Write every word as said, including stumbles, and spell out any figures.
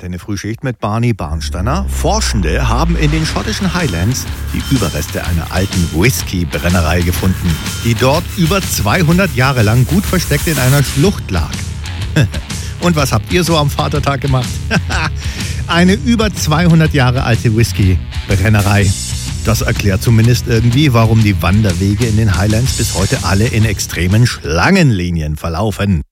Antenne Frühschicht mit Barney Barnsteiner. Forschende haben in den schottischen Highlands die Überreste einer alten Whisky-Brennerei gefunden, die dort über zweihundert Jahre lang gut versteckt in einer Schlucht lag. Und was habt ihr so am Vatertag gemacht? Eine über zweihundert Jahre alte Whisky-Brennerei. Das erklärt zumindest irgendwie, warum die Wanderwege in den Highlands bis heute alle in extremen Schlangenlinien verlaufen.